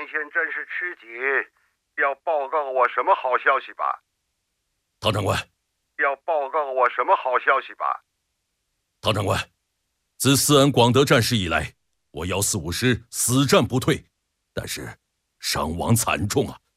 县战事吃紧，要报告我什么好消息吧？ 唐长官， 要报告我什么好消息吧？ 唐长官，自四安广德战事以来，我145师死战不退，但是伤亡惨重啊！